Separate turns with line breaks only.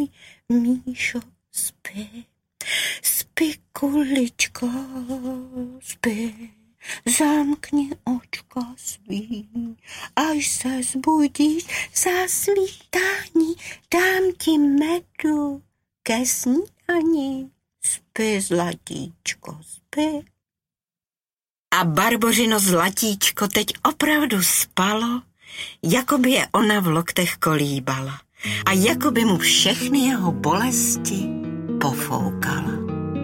Míšo, spí, spí, kuličko, spí. Zamkni očka svý, až se zbudíš za svítání, dám ti medu ke snídani. Spí, zlatíčko, spí. A Barbořino zlatíčko teď opravdu spalo, jako by je ona v loktech kolíbala a jako by mu všechny jeho bolesti pofoukala.